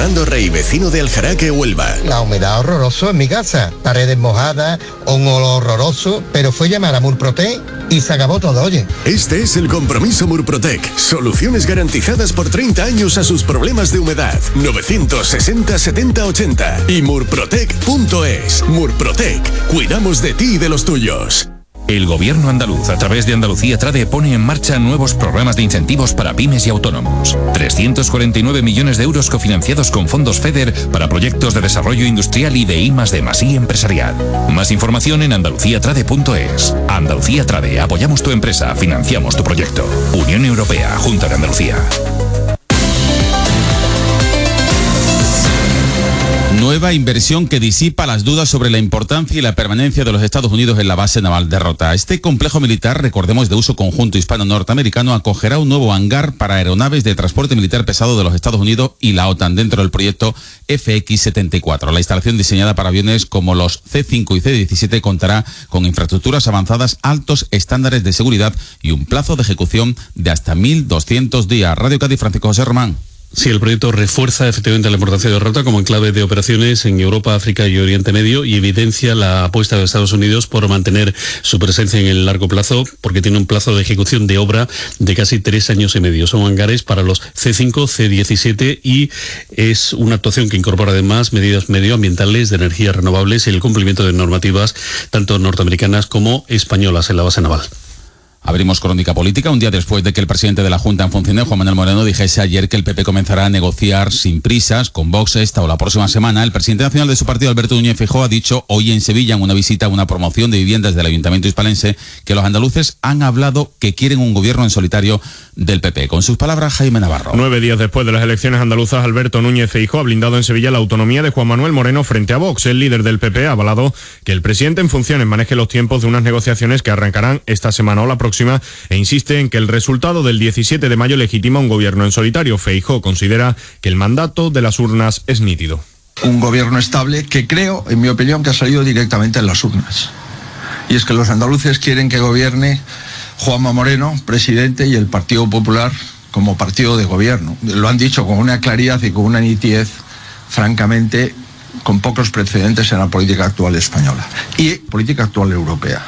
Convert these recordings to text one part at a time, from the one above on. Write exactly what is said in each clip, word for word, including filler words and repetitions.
Fernando Rey, vecino de Aljaraque, Huelva. La humedad horroroso en mi casa, paredes mojadas, un olor horroroso, pero fue llamar a Murprotec y se acabó todo, oye. Este es el compromiso Murprotec. Soluciones garantizadas por treinta años a sus problemas de humedad. novecientos sesenta setenta ochenta y murprotec punto es. Murprotec. Cuidamos de ti y de los tuyos. El Gobierno andaluz, a través de Andalucía Trade, pone en marcha nuevos programas de incentivos para pymes y autónomos. trescientos cuarenta y nueve millones de euros cofinanciados con fondos FEDER para proyectos de desarrollo industrial y de I más D más I empresarial. Más información en andalucía trade punto es. Andalucía Trade, apoyamos tu empresa, financiamos tu proyecto. Unión Europea, Junta de Andalucía. Nueva inversión que disipa las dudas sobre la importancia y la permanencia de los Estados Unidos en la base naval de Rota. Este complejo militar, recordemos, de uso conjunto hispano-norteamericano, acogerá un nuevo hangar para aeronaves de transporte militar pesado de los Estados Unidos y la OTAN dentro del proyecto F X setenta y cuatro. La instalación, diseñada para aviones como los C cinco y C diecisiete, contará con infraestructuras avanzadas, altos estándares de seguridad y un plazo de ejecución de hasta mil doscientos días. Radio Cádiz, Francisco José Román. Sí, el proyecto refuerza efectivamente la importancia de Rota como enclave de operaciones en Europa, África y Oriente Medio y evidencia la apuesta de Estados Unidos por mantener su presencia en el largo plazo, porque tiene un plazo de ejecución de obra de casi tres años y medio. Son hangares para los C cinco, C diecisiete y es una actuación que incorpora además medidas medioambientales, de energías renovables y el cumplimiento de normativas tanto norteamericanas como españolas en la base naval. Abrimos crónica política un día después de que el presidente de la Junta en funciones, Juan Manuel Moreno, dijese ayer que el P P comenzará a negociar sin prisas con Vox esta o la próxima semana. El presidente nacional de su partido, Alberto Núñez Feijóo, ha dicho hoy en Sevilla, en una visita a una promoción de viviendas del Ayuntamiento hispalense, que los andaluces han hablado que quieren un gobierno en solitario del P P. Con sus palabras, Jaime Navarro. Nueve días después de las elecciones andaluzas, Alberto Núñez Feijóo ha blindado en Sevilla la autonomía de Juan Manuel Moreno frente a Vox. El líder del P P ha avalado que el presidente en funciones maneje los tiempos de unas negociaciones que arrancarán esta semana o la próxima e insiste en que el resultado del diecisiete de mayo legitima un gobierno en solitario. Feijóo considera que el mandato de las urnas es nítido. Un gobierno estable que creo, en mi opinión, que ha salido directamente en las urnas. Y es que los andaluces quieren que gobierne Juanma Moreno, presidente, y el Partido Popular como partido de gobierno. Lo han dicho con una claridad y con una nitidez, francamente, con pocos precedentes en la política actual española y política actual europea.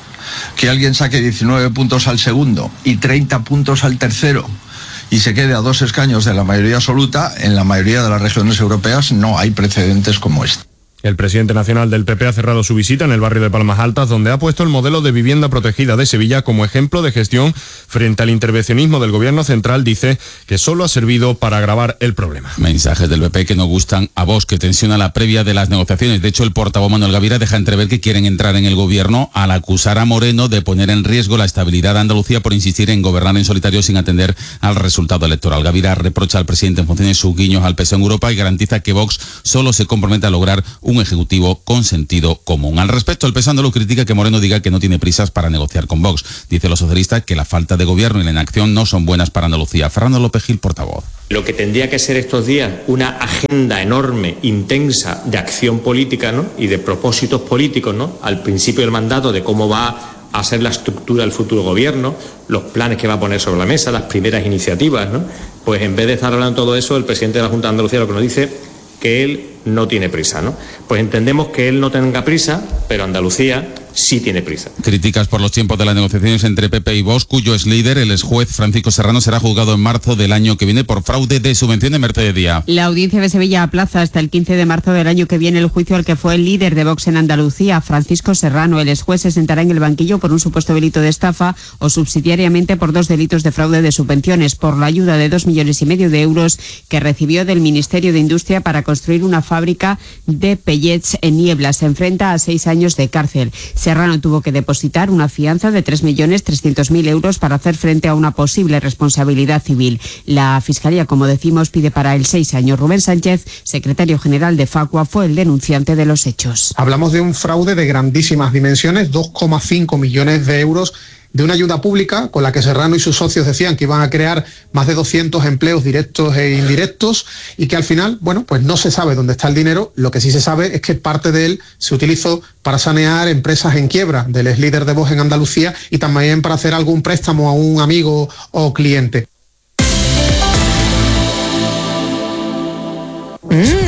Que alguien saque diecinueve puntos al segundo y treinta puntos al tercero y se quede a dos escaños de la mayoría absoluta, en la mayoría de las regiones europeas no hay precedentes como este. El presidente nacional del P P ha cerrado su visita en el barrio de Palmas Altas, donde ha puesto el modelo de vivienda protegida de Sevilla como ejemplo de gestión frente al intervencionismo del gobierno central. Dice que solo ha servido para agravar el problema. Mensajes del P P que no gustan a Vox, que tensiona la previa de las negociaciones. De hecho, el portavoz Manuel Gavira deja entrever que quieren entrar en el gobierno al acusar a Moreno de poner en riesgo la estabilidad de Andalucía por insistir en gobernar en solitario sin atender al resultado electoral. Gavira reprocha al presidente en funciones sus guiños al P S O en Europa y garantiza que Vox solo se compromete a lograr un ejecutivo con sentido común. Al respecto, el P S O andaluz critica que Moreno diga que no tiene prisas para negociar con Vox. Dice los socialistas que la falta de gobierno y la inacción no son buenas para Andalucía. Fernando López Gil, portavoz. Lo que tendría que ser estos días una agenda enorme, intensa, de acción política, ¿no?, y de propósitos políticos, ¿no?, al principio del mandato, de cómo va a ser la estructura del futuro gobierno, los planes que va a poner sobre la mesa, las primeras iniciativas, ¿no? Pues en vez de estar hablando de todo eso, el presidente de la Junta de Andalucía lo que nos dice que él no tiene prisa, ¿no? Pues entendemos que él no tenga prisa, pero Andalucía sí tiene prisa. Críticas por los tiempos de las negociaciones entre P P y Vox, cuyo es líder, el exjuez Francisco Serrano, será juzgado en marzo del año que viene por fraude de subvenciones. Mercedes Díaz. La audiencia de Sevilla aplaza hasta el quince de marzo del año que viene el juicio al que fue el líder de Vox en Andalucía, Francisco Serrano. El exjuez se sentará en el banquillo por un supuesto delito de estafa o subsidiariamente por dos delitos de fraude de subvenciones, por la ayuda de dos millones y medio de euros que recibió del Ministerio de Industria para construir una fábrica de pellets en Niebla. Se enfrenta a seis años de cárcel. Serrano tuvo que depositar una fianza de tres millones trescientos mil euros para hacer frente a una posible responsabilidad civil. La Fiscalía, como decimos, pide para él seis años. Rubén Sánchez, secretario general de Facua, fue el denunciante de los hechos. Hablamos de un fraude de grandísimas dimensiones, dos coma cinco millones de euros, de una ayuda pública con la que Serrano y sus socios decían que iban a crear más de doscientos empleos directos e indirectos y que al final, bueno, pues no se sabe dónde está el dinero. Lo que sí se sabe es que parte de él se utilizó para sanear empresas en quiebra del ex líder de Vox en Andalucía y también para hacer algún préstamo a un amigo o cliente.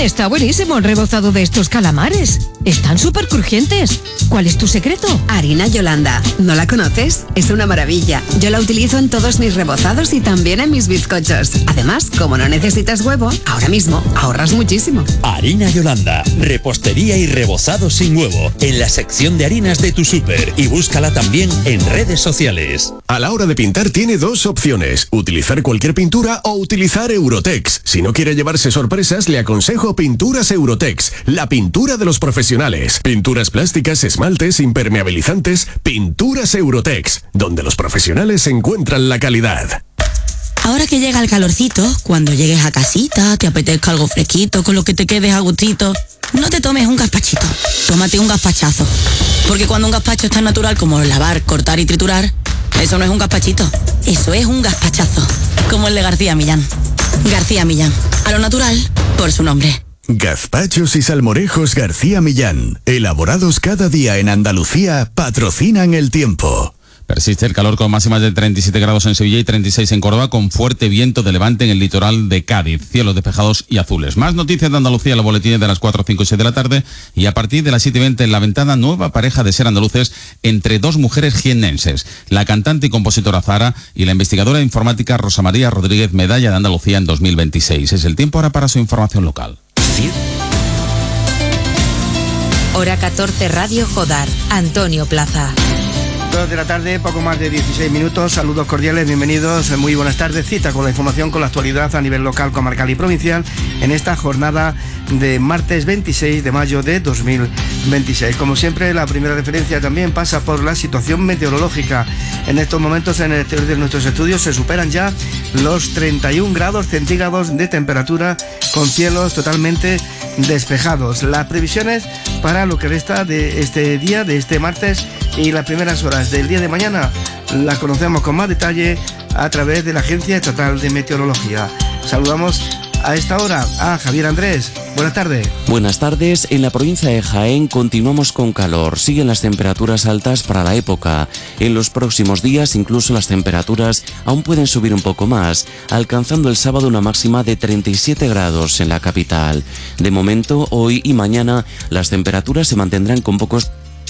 Está buenísimo el rebozado de estos calamares. Están súper crujientes. ¿Cuál es tu secreto? Harina Yolanda. ¿No la conoces? Es una maravilla. Yo la utilizo en todos mis rebozados y también en mis bizcochos. Además, como no necesitas huevo, ahora mismo ahorras muchísimo. Harina Yolanda. Repostería y rebozado sin huevo. En la sección de harinas de tu súper. Y búscala también en redes sociales. A la hora de pintar tiene dos opciones. Utilizar cualquier pintura o utilizar Eurotex. Si no quiere llevarse sorpresas, le aconsejo Pinturas Eurotex. La pintura de los profesionales. Pinturas plásticas, esmaltes, impermeabilizantes. Pinturas Eurotex. Donde los profesionales encuentran la calidad. Ahora que llega el calorcito, cuando llegues a casita, te apetezca algo fresquito, con lo que te quedes a gustito, no te tomes un gazpachito, tómate un gazpachazo. Porque cuando un gazpacho es tan natural como lavar, cortar y triturar, eso no es un gazpachito, eso es un gazpachazo, como el de García Millán. García Millán, a lo natural, por su nombre. Gazpachos y salmorejos García Millán, elaborados cada día en Andalucía, patrocinan el tiempo. Persiste el calor con máximas de treinta y siete grados en Sevilla y treinta y seis en Córdoba, con fuerte viento de levante en el litoral de Cádiz. Cielos despejados y azules. Más noticias de Andalucía en los boletines de las cuatro, cinco y seis de la tarde. Y a partir de las siete y veinte en La Ventana, nueva pareja de ser andaluces entre dos mujeres jiennenses. La cantante y compositora Zara y la investigadora informática Rosa María Rodríguez, medalla de Andalucía en dos mil veintiséis. Es el tiempo ahora para su información local. ¿Sí? Hora catorce, Radio Jodar. Antonio Plaza. dos de la tarde, poco más de dieciséis minutos. Saludos cordiales, bienvenidos, muy buenas tardes. Cita con la información, con la actualidad a nivel local, comarcal y provincial en esta jornada de martes veintiséis de mayo de dos mil veintiséis. Como siempre, la primera referencia también pasa por la situación meteorológica. En estos momentos, en el exterior de nuestros estudios, se superan ya los treinta y un grados centígrados de temperatura, con cielos totalmente despejados. Las previsiones para lo que resta de este día, de este martes, y las primeras horas del día de mañana las conocemos con más detalle a través de la Agencia Estatal de Meteorología. Saludamos a esta hora a Javier Andrés. Buenas tardes. Buenas tardes. En la provincia de Jaén continuamos con calor. Siguen las temperaturas altas para la época. En los próximos días incluso las temperaturas aún pueden subir un poco más, alcanzando el sábado una máxima de treinta y siete grados en la capital. De momento, hoy y mañana las temperaturas se mantendrán con pocos...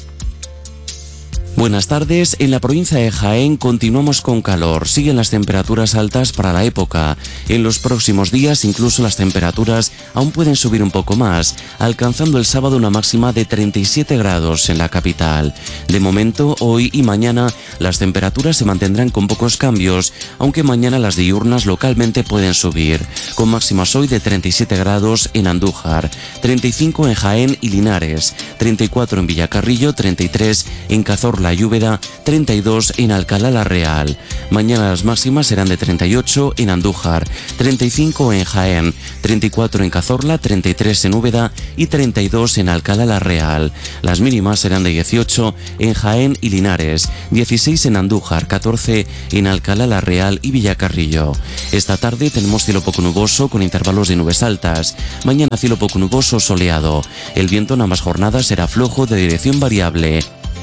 Buenas tardes. En la provincia de Jaén continuamos con calor. Siguen las temperaturas altas para la época. En los próximos días incluso las temperaturas aún pueden subir un poco más, alcanzando el sábado una máxima de treinta y siete grados en la capital. De momento, hoy y mañana las temperaturas se mantendrán con pocos cambios, aunque mañana las diurnas localmente pueden subir, con máximas hoy de treinta y siete grados en Andújar, treinta y cinco en Jaén y Linares, treinta y cuatro en Villacarrillo, treinta y tres en Cazorla y Úbeda, treinta y dos en Alcalá la Real. Mañana las máximas serán de treinta y ocho en Andújar, treinta y cinco en Jaén, treinta y cuatro en Cazorla, treinta y tres en Úbeda y treinta y dos en Alcalá la Real. Las mínimas serán de dieciocho en Jaén y Linares, dieciséis en Andújar, catorce en Alcalá la Real y Villacarrillo. Esta tarde tenemos cielo poco nuboso con intervalos de nubes altas. Mañana cielo poco nuboso soleado. El viento en ambas jornadas será flojo de dirección variable.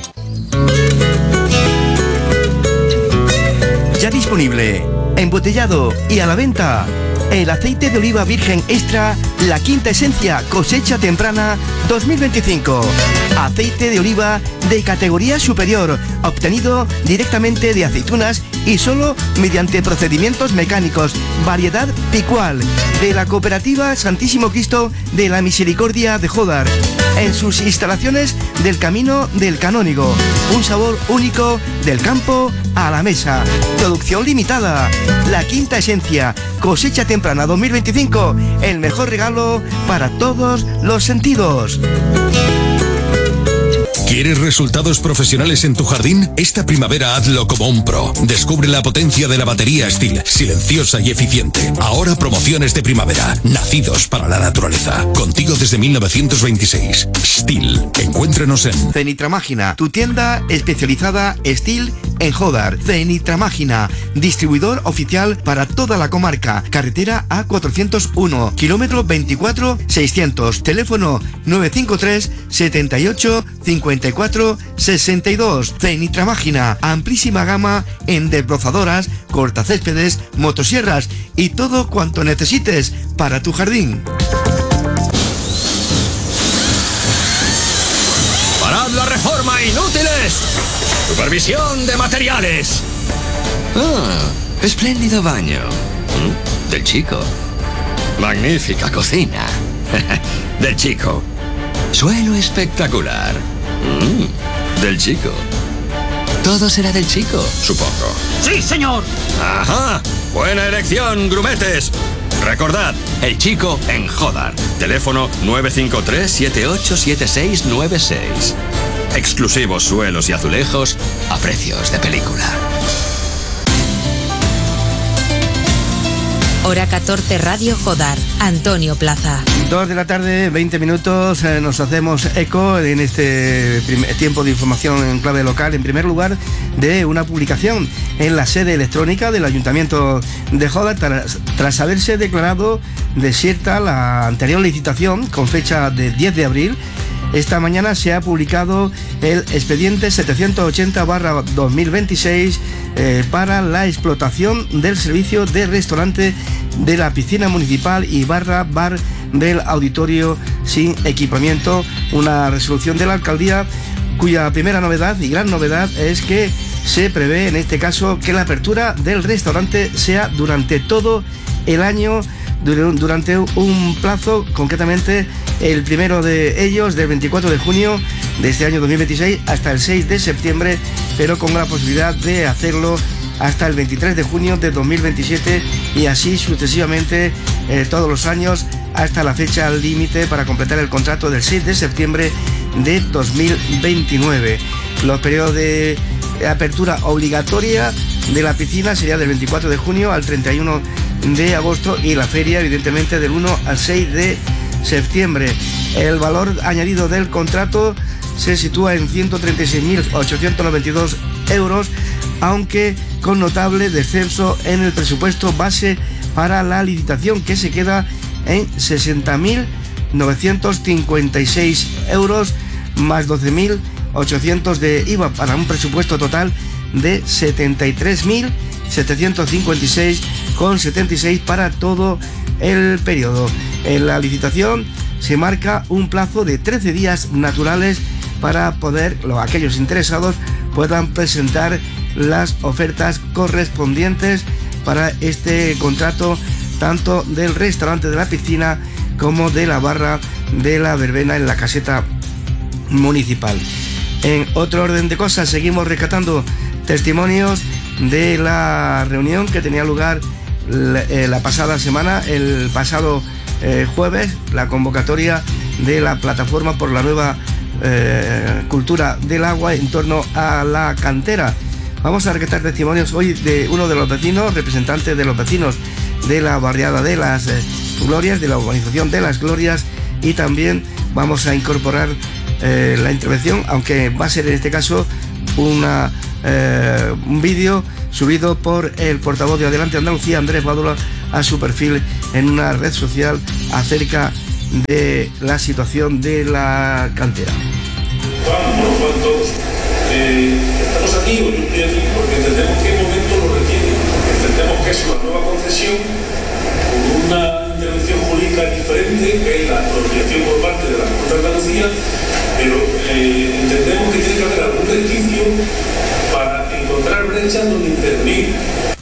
Ya disponible, embotellado y a la venta, el aceite de oliva virgen extra, la quinta esencia cosecha temprana dos mil veinticinco. Aceite de oliva de categoría superior, obtenido directamente de aceitunas y solo mediante procedimientos mecánicos. Variedad Picual, de la cooperativa Santísimo Cristo de la Misericordia de Jodar, en sus instalaciones del Camino del Canónigo. Un sabor único del campo a la mesa. Producción limitada. La quinta esencia, cosecha temprana dos mil veinticinco. El mejor regalo para todos los sentidos. ¿Quieres resultados profesionales en tu jardín? Esta primavera hazlo como un pro. Descubre la potencia de la batería Stihl, silenciosa y eficiente. Ahora promociones de primavera, nacidos para la naturaleza. Contigo desde mil novecientos veintiséis. Stihl. Encuéntranos en Cenitramágina, tu tienda especializada Stihl en Jodar. Cenitramágina, distribuidor oficial para toda la comarca. Carretera A cuatrocientos uno, kilómetro veinticuatro seiscientos. Teléfono nueve cinco tres, setenta y ocho, cincuenta y cuatro, sesenta y dos. Cenitramágina, amplísima gama en desbrozadoras, cortacéspedes, motosierras y todo cuanto necesites para tu jardín. ¡Parad la reforma, inútiles! ¡Supervisión de materiales! Ah, espléndido baño. ¿Mm? Del chico. Magnífica cocina. Del chico. Suelo espectacular. Mm, del chico. Todo será del chico, supongo. ¡Sí, señor! ¡Ajá! Buena elección, grumetes. Recordad, el chico en Jodar. Teléfono nueve cinco tres, siete ocho siete seis nueve seis. Exclusivos suelos y azulejos a precios de película. Hora catorce, Radio Jodar. Antonio Plaza. Dos de la tarde, veinte minutos, eh, nos hacemos eco en este primer tiempo de información en clave local, en primer lugar, de una publicación en la sede electrónica del Ayuntamiento de Jodar, tras, tras haberse declarado desierta la anterior licitación con fecha de diez de abril. Esta mañana se ha publicado el expediente setecientos ochenta barra dos mil veintiséis eh, para la explotación del servicio de restaurante de la piscina municipal y barra bar del auditorio sin equipamiento. Una resolución de la alcaldía cuya primera novedad y gran novedad es que se prevé en este caso que la apertura del restaurante sea durante todo el año, durante un plazo, concretamente el primero de ellos del veinticuatro de junio de este año dos mil veintiséis hasta el seis de septiembre, pero con la posibilidad de hacerlo hasta el veintitrés de junio de dos mil veintisiete y así sucesivamente eh, todos los años hasta la fecha límite para completar el contrato del seis de septiembre de dos mil veintinueve. Los periodos de apertura obligatoria de la piscina sería del veinticuatro de junio al treinta y uno de agosto y la feria evidentemente del uno al seis de septiembre. El valor añadido del contrato se sitúa en ciento treinta y seis mil ochocientos noventa y dos euros, aunque con notable descenso en el presupuesto base para la licitación, que se queda en sesenta mil novecientos cincuenta y seis euros más doce mil ochocientos de I V A, para un presupuesto total de setenta y tres mil setecientos cincuenta y seis con setenta y seis para todo el periodo. En la licitación se marca un plazo de trece días naturales para poder, los, aquellos interesados puedan presentar las ofertas correspondientes para este contrato, tanto del restaurante de la piscina como de la barra de la verbena en la caseta municipal. En otro orden de cosas, seguimos rescatando testimonios de la reunión que tenía lugar la, eh, la pasada semana, el pasado eh, jueves, la convocatoria de la plataforma por la nueva eh, cultura del agua en torno a la cantera. Vamos a rescatar testimonios hoy de uno de los vecinos, representante de los vecinos de la barriada de las eh, Glorias, de la urbanización de las Glorias, y también vamos a incorporar eh, la intervención, aunque va a ser en este caso una, eh, un vídeo subido por el portavoz de Adelante Andalucía, Andrés Bádula, a su perfil en una red social acerca de la situación de la cantera. Por lo cuanto, eh, estamos aquí, o yo estoy aquí, porque entendemos que el momento lo requiere, entendemos que es una nueva concesión con una intervención jurídica diferente, que es la apropiación por parte de la Junta de Andalucía, pero eh, entendemos que tiene que haber algún resquicio para encontrar brechas donde intervenir.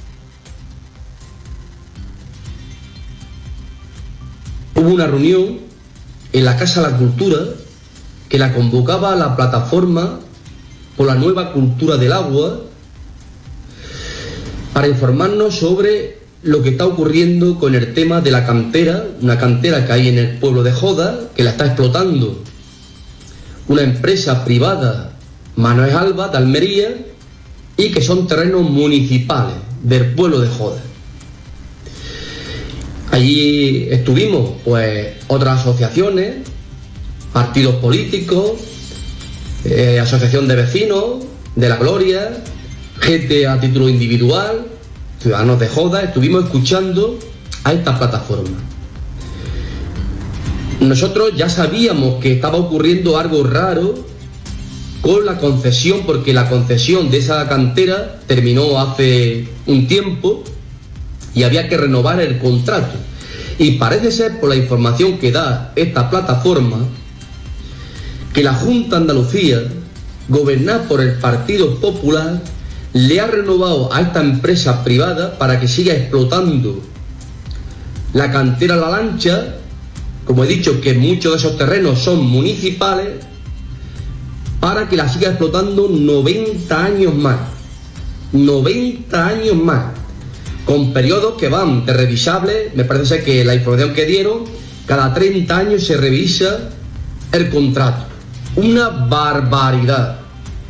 Hubo una reunión en la Casa de la Cultura que la convocaba la plataforma por la nueva cultura del agua para informarnos sobre lo que está ocurriendo con el tema de la cantera, una cantera que hay en el pueblo de Jodar, que la está explotando una empresa privada, Manuel Alba, de Almería, y que son terrenos municipales del pueblo de Jodar. Allí estuvimos pues otras asociaciones, partidos políticos, eh, asociación de vecinos de la Gloria, gente a título individual, ciudadanos de Jodar. Estuvimos escuchando a esta plataforma. Nosotros ya sabíamos que estaba ocurriendo algo raro con la concesión, porque la concesión de esa cantera terminó hace un tiempo y había que renovar el contrato. Y parece ser, por la información que da esta plataforma, que la Junta de Andalucía, gobernada por el Partido Popular, le ha renovado a esta empresa privada para que siga explotando la cantera La Lancha. Como he dicho, que muchos de esos terrenos son municipales, para que la siga explotando noventa años más. noventa años más. Con periodos que van de revisables. Me parece ser que la información que dieron, cada treinta años se revisa el contrato. Una barbaridad.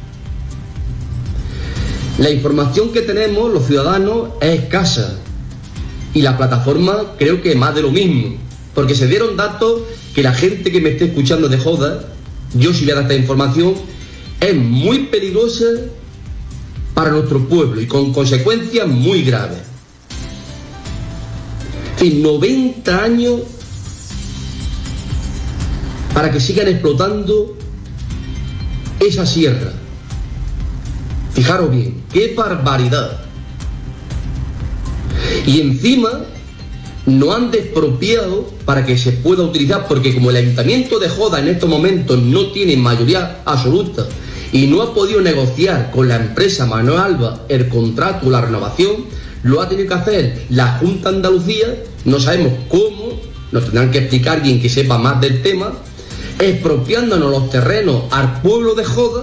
La información que tenemos los ciudadanos es escasa. Y la plataforma creo que más de lo mismo. Porque se dieron datos que la gente que me esté escuchando de joda, yo si voy a dar esta información, es muy peligrosa para nuestro pueblo y con consecuencias muy graves. En noventa años para que sigan explotando esa sierra. Fijaros bien, qué barbaridad. Y encima no han despropiado para que se pueda utilizar, porque como el Ayuntamiento de Joda en estos momentos no tiene mayoría absoluta y no ha podido negociar con la empresa Manuel Alba el contrato o la renovación, lo ha tenido que hacer la Junta de Andalucía. No sabemos cómo, nos tendrán que explicar alguien que sepa más del tema, expropiándonos los terrenos al pueblo de Joda,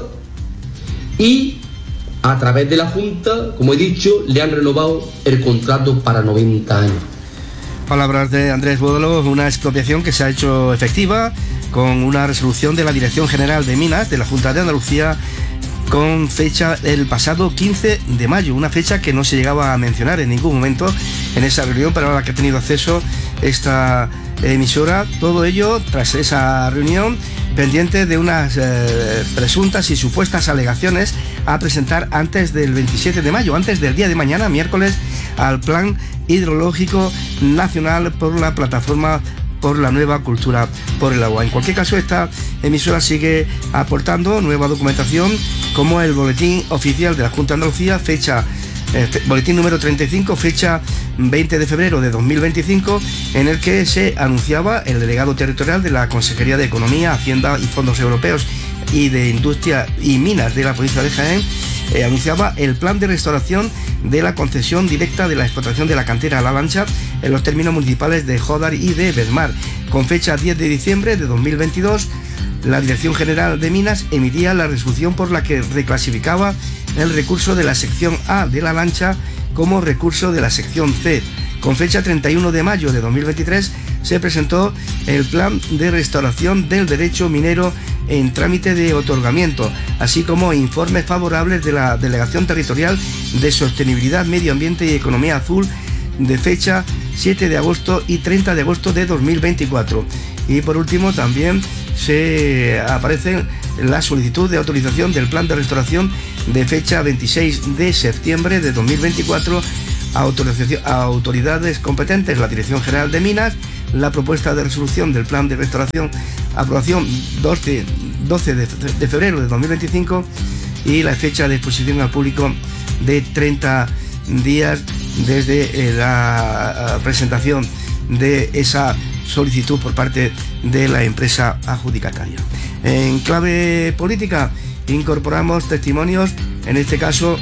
y a través de la Junta, como he dicho, le han renovado el contrato para noventa años. Palabras de Andrés Bódolo, una expropiación que se ha hecho efectiva con una resolución de la Dirección General de Minas de la Junta de Andalucía con fecha el pasado quince de mayo, una fecha que no se llegaba a mencionar en ningún momento en esa reunión, pero a la que ha tenido acceso esta emisora. Todo ello tras esa reunión pendiente de unas eh, presuntas y supuestas alegaciones a presentar antes del veintisiete de mayo, antes del día de mañana, miércoles, al Plan Hidrológico Nacional por la Plataforma por la Nueva Cultura por el Agua. En cualquier caso, esta emisora sigue aportando nueva documentación, como el boletín oficial de la Junta de Andalucía, fecha eh, boletín número treinta y cinco, fecha veinte de febrero de dos mil veinticinco, en el que se anunciaba el delegado territorial de la Consejería de Economía, Hacienda y Fondos Europeos y de Industria y Minas de la provincia de Jaén, eh, anunciaba el plan de restauración de la concesión directa de la explotación de la cantera La Lancha en los términos municipales de Jódar y de Bedmar. Con fecha diez de diciembre de dos mil veintidós, la Dirección General de Minas emitía la resolución por la que reclasificaba el recurso de la sección A de La Lancha como recurso de la sección C. Con fecha treinta y uno de mayo de dos mil veintitrés se presentó el plan de restauración del derecho minero en trámite de otorgamiento, así como informes favorables de la Delegación Territorial de Sostenibilidad, Medio Ambiente y Economía Azul de fecha siete de agosto y treinta de agosto de dos mil veinticuatro. Y por último también se aparece la solicitud de autorización del plan de restauración de fecha veintiséis de septiembre de dos mil veinticuatro a, a autoridades competentes, la Dirección General de Minas, la propuesta de resolución del plan de restauración, aprobación doce de febrero de dos mil veinticinco, y la fecha de exposición al público de treinta días desde la presentación de esa solicitud por parte de la empresa adjudicataria. En clave política incorporamos testimonios, en este caso,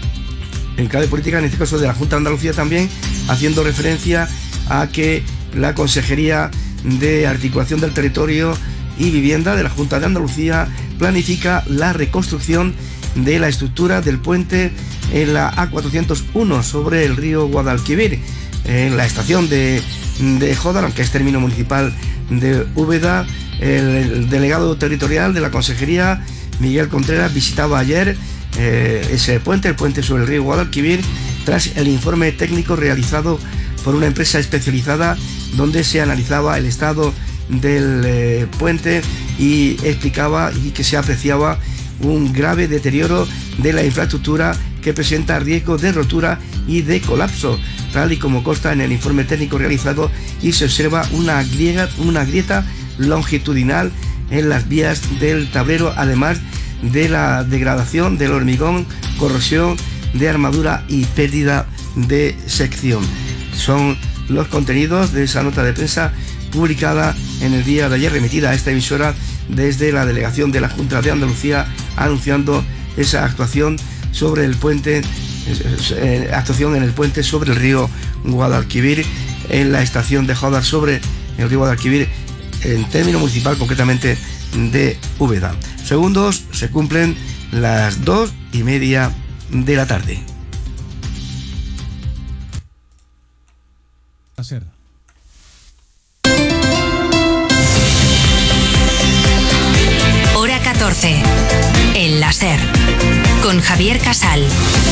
en clave política, en este caso de la Junta de Andalucía también, haciendo referencia a que la Consejería de Articulación del Territorio y Vivienda de la Junta de Andalucía planifica la reconstrucción de la estructura del puente en la A cuatrocientos uno sobre el río Guadalquivir, en la estación de, de Jódar, aunque es término municipal de Úbeda. El, el delegado territorial de la Consejería, Miguel Contreras, visitaba ayer eh, ese puente, el puente sobre el río Guadalquivir, tras el informe técnico realizado por una empresa especializada donde se analizaba el estado del eh, puente y explicaba y que se apreciaba un grave deterioro de la infraestructura que presenta riesgo de rotura y de colapso, tal y como consta en el informe técnico realizado, y se observa una, griega, una grieta longitudinal en las vías del tablero, además de la degradación del hormigón, corrosión de armadura y pérdida de sección. Son los contenidos de esa nota de prensa publicada en el día de ayer, remitida a esta emisora desde la delegación de la Junta de Andalucía anunciando esa actuación sobre el puente, eh, actuación en el puente sobre el río Guadalquivir, en la estación de Jódar sobre el río Guadalquivir, en término municipal, concretamente de Úbeda. Segundos, se cumplen las dos y media de la tarde. Hora catorce. El láser. Con Javier Casal.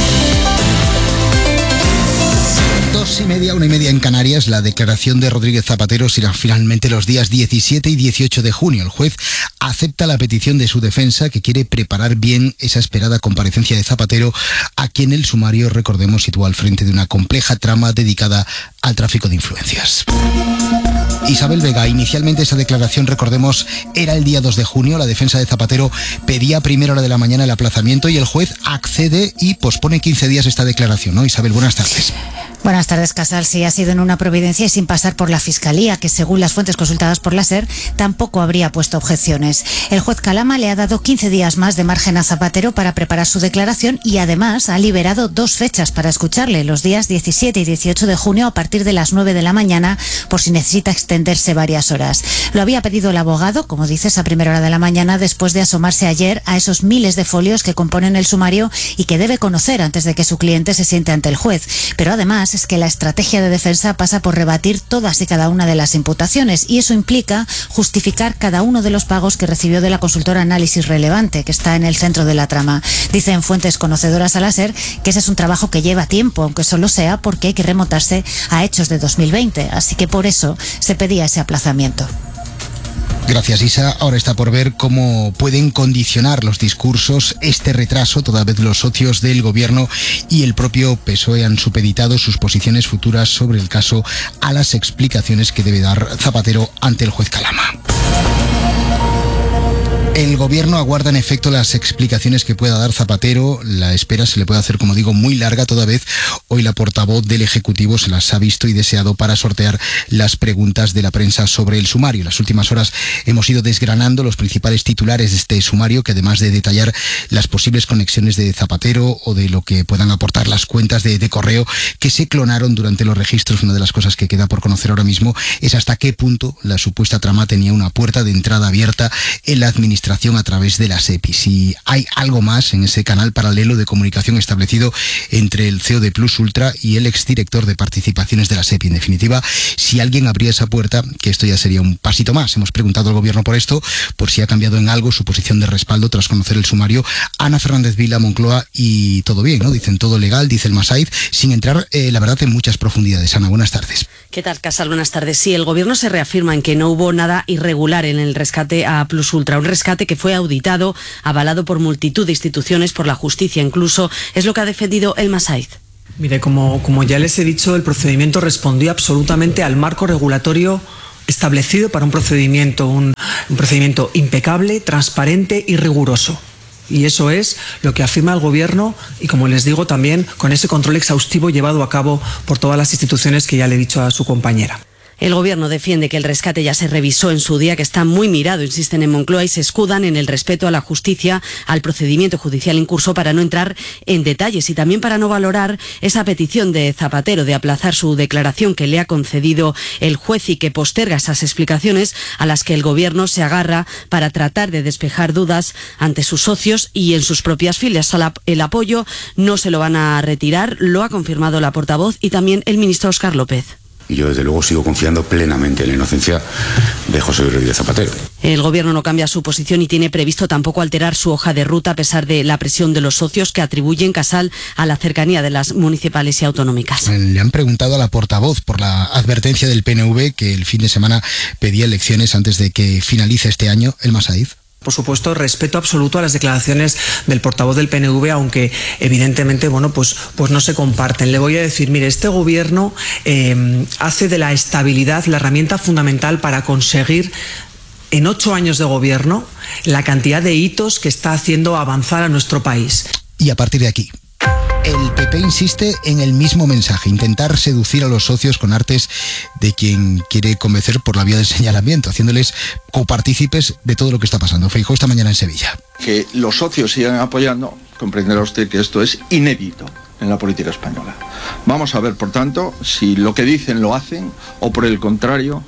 Dos y media, una y media en Canarias. La declaración de Rodríguez Zapatero será finalmente los días diecisiete y dieciocho de junio. El juez acepta la petición de su defensa, que quiere preparar bien esa esperada comparecencia de Zapatero, a quien el sumario, recordemos, sitúa al frente de una compleja trama dedicada al tráfico de influencias. Isabel Vega, inicialmente esa declaración, recordemos, era el día dos de junio. La defensa de Zapatero pedía a primera hora de la mañana el aplazamiento y el juez accede y pospone quince días esta declaración, ¿no? Isabel, buenas tardes. Buenas tardes, Casal. Sí, ha sido en una providencia y sin pasar por la Fiscalía, que según las fuentes consultadas por la SER, tampoco habría puesto objeciones. El juez Calama le ha dado quince días más de margen a Zapatero para preparar su declaración y además ha liberado dos fechas para escucharle, los días diecisiete y dieciocho de junio a partir de las nueve de la mañana, por si necesita extenderse varias horas. Lo había pedido el abogado, como dices, a primera hora de la mañana, después de asomarse ayer a esos miles de folios que componen el sumario y que debe conocer antes de que su cliente se siente ante el juez. Pero además es que la estrategia de defensa pasa por rebatir todas y cada una de las imputaciones, y eso implica justificar cada uno de los pagos que recibió de la consultora Análisis Relevante, que está en el centro de la trama. Dicen fuentes conocedoras a la SER que ese es un trabajo que lleva tiempo, aunque solo sea porque hay que remontarse a hechos de dos mil veinte, así que por eso se pedía ese aplazamiento. Gracias, Isa. Ahora está por ver cómo pueden condicionar los discursos este retraso, toda vez los socios del gobierno y el propio P S O E han supeditado sus posiciones futuras sobre el caso a las explicaciones que debe dar Zapatero ante el juez Calama. El gobierno aguarda en efecto las explicaciones que pueda dar Zapatero. La espera se le puede hacer, como digo, muy larga, toda vez hoy la portavoz del Ejecutivo se las ha visto y deseado para sortear las preguntas de la prensa sobre el sumario. En las últimas horas hemos ido desgranando los principales titulares de este sumario, que además de detallar las posibles conexiones de Zapatero o de lo que puedan aportar las cuentas de, de correo que se clonaron durante los registros, una de las cosas que queda por conocer ahora mismo es hasta qué punto la supuesta trama tenía una puerta de entrada abierta en la administración a través de la SEPI. Si hay algo más en ese canal paralelo de comunicación establecido entre el C E O de Plus Ultra y el exdirector de participaciones de la SEPI. En definitiva, si alguien abría esa puerta, que esto ya sería un pasito más. Hemos preguntado al gobierno por esto, por si ha cambiado en algo su posición de respaldo tras conocer el sumario. Ana Fernández Vila, Moncloa, y todo bien, ¿no? Dicen todo legal, dice el Masaiz, sin entrar, eh, la verdad, en muchas profundidades. Ana, buenas tardes. ¿Qué tal, Casal? Buenas tardes. Sí, el gobierno se reafirma en que no hubo nada irregular en el rescate a Plus Ultra, un rescate que fue auditado, avalado por multitud de instituciones, por la justicia incluso, es lo que ha defendido el Masaiz. Mire, como, como ya les he dicho, el procedimiento respondió absolutamente al marco regulatorio establecido para un procedimiento, un, un procedimiento impecable, transparente y riguroso. Y eso es lo que afirma el gobierno y, como les digo, también con ese control exhaustivo llevado a cabo por todas las instituciones que ya le he dicho a su compañera. El gobierno defiende que el rescate ya se revisó en su día, que está muy mirado, insisten en Moncloa, y se escudan en el respeto a la justicia, al procedimiento judicial en curso, para no entrar en detalles y también para no valorar esa petición de Zapatero de aplazar su declaración que le ha concedido el juez y que posterga esas explicaciones a las que el gobierno se agarra para tratar de despejar dudas ante sus socios y en sus propias filas. El apoyo no se lo van a retirar, lo ha confirmado la portavoz y también el ministro Óscar López. Y yo, desde luego, sigo confiando plenamente en la inocencia de José Luis Rodríguez Zapatero. El gobierno no cambia su posición y tiene previsto tampoco alterar su hoja de ruta a pesar de la presión de los socios que atribuyen Casal a la cercanía de las municipales y autonómicas. Le han preguntado a la portavoz por la advertencia del P N V que el fin de semana pedía elecciones antes de que finalice este año. El Masaiz. Por supuesto, respeto absoluto a las declaraciones del portavoz del P N V, aunque evidentemente, bueno, pues, pues no se comparten. Le voy a decir, mire, este gobierno eh, hace de la estabilidad la herramienta fundamental para conseguir, en ocho años de gobierno, la cantidad de hitos que está haciendo avanzar a nuestro país. Y a partir de aquí. El P P insiste en el mismo mensaje, intentar seducir a los socios con artes de quien quiere convencer por la vía del señalamiento, haciéndoles copartícipes de todo lo que está pasando. Feijóo esta mañana en Sevilla. Que los socios sigan apoyando, comprenderá usted que esto es inédito en la política española. Vamos a ver, por tanto, si lo que dicen lo hacen o por el contrario,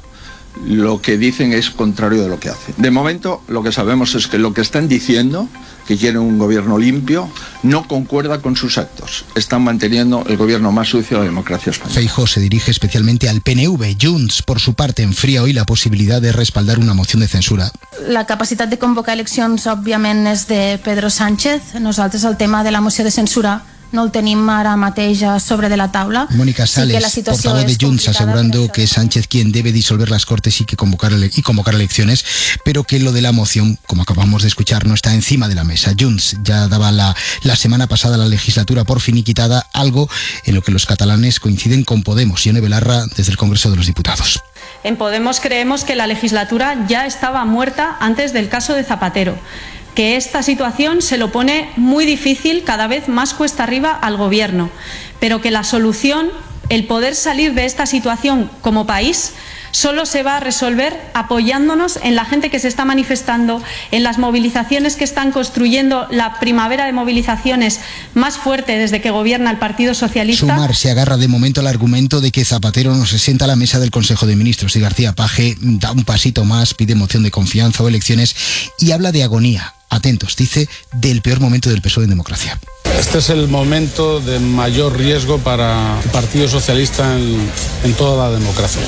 lo que dicen es contrario de lo que hacen. De momento, lo que sabemos es que lo que están diciendo, que quieren un gobierno limpio, no concuerda con sus actos. Están manteniendo el gobierno más sucio de la democracia española. Feijóo se dirige especialmente al P N V. Junts, por su parte, enfría hoy la posibilidad de respaldar una moción de censura. La capacitat de convocar eleccions, òbviament, és de Pedro Sánchez. Nosaltres el tema de la moció de censura no el tenim ara mateix sobre de la taula. Mónica Sales, sí, portavoz de Junts, asegurando que es Sánchez quien debe disolver las Cortes y que convocar y convocar elecciones, pero que lo de la moción, como acabamos de escuchar, no está encima de la mesa. Junts ya daba la, la semana pasada la legislatura por finiquitada, algo en lo que los catalanes coinciden con Podemos. Ione Belarra, desde el Congreso de los Diputados. En Podemos creemos que la legislatura ya estaba muerta antes del caso de Zapatero, que esta situación se lo pone muy difícil, cada vez más cuesta arriba al gobierno, pero que la solución, el poder salir de esta situación como país, solo se va a resolver apoyándonos en la gente que se está manifestando, en las movilizaciones que están construyendo la primavera de movilizaciones más fuerte desde que gobierna el Partido Socialista. Sumar se agarra de momento al argumento de que Zapatero no se sienta a la mesa del Consejo de Ministros y García Paje da un pasito más, pide moción de confianza o elecciones y habla de agonía. Atentos, dice, del peor momento del P S O E en democracia. Este es el momento de mayor riesgo para el Partido Socialista en, en toda la democracia.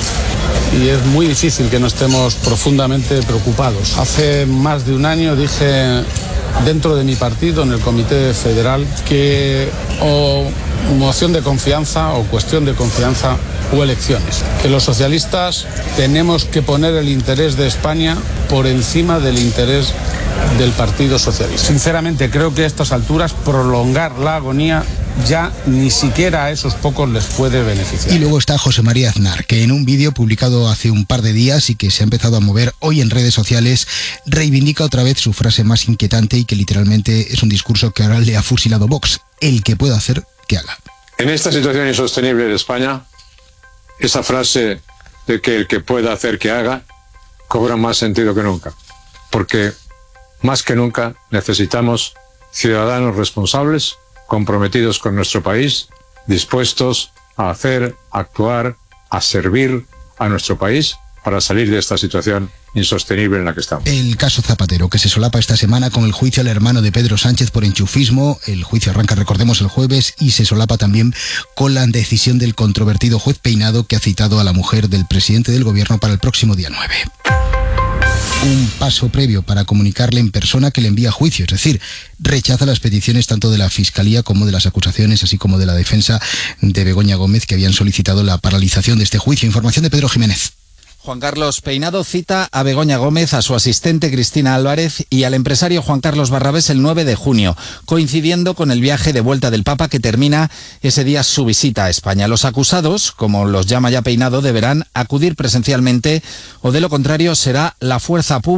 Y es muy difícil que no estemos profundamente preocupados. Hace más de un año dije dentro de mi partido, en el Comité Federal, que o moción de confianza o cuestión de confianza o elecciones. Que los socialistas tenemos que poner el interés de España por encima del interés del Partido Socialista. Sinceramente creo que a estas alturas prolongar la agonía ya ni siquiera a esos pocos les puede beneficiar. Y luego está José María Aznar, que en un vídeo publicado hace un par de días y que se ha empezado a mover hoy en redes sociales, reivindica otra vez su frase más inquietante y que literalmente es un discurso que ahora le ha fusilado Vox. El que pueda hacer, que haga. En esta situación insostenible de España, esa frase de que el que pueda hacer, que haga, cobra más sentido que nunca. Porque más que nunca necesitamos ciudadanos responsables, comprometidos con nuestro país, dispuestos a hacer, a actuar, a servir a nuestro país para salir de esta situación insostenible en la que estamos. El caso Zapatero, que se solapa esta semana con el juicio al hermano de Pedro Sánchez por enchufismo. El juicio arranca, recordemos, el jueves y se solapa también con la decisión del controvertido juez Peinado, que ha citado a la mujer del presidente del gobierno para el próximo día nueve. Un paso previo para comunicarle en persona que le envía a juicio, es decir, rechaza las peticiones tanto de la Fiscalía como de las acusaciones, así como de la defensa de Begoña Gómez, que habían solicitado la paralización de este juicio. Información de Pedro Jiménez. Juan Carlos Peinado cita a Begoña Gómez, a su asistente Cristina Álvarez y al empresario Juan Carlos Barrabés el nueve de junio, coincidiendo con el viaje de vuelta del Papa que termina ese día su visita a España. Los acusados, como los llama ya Peinado, deberán acudir presencialmente o de lo contrario será la fuerza pública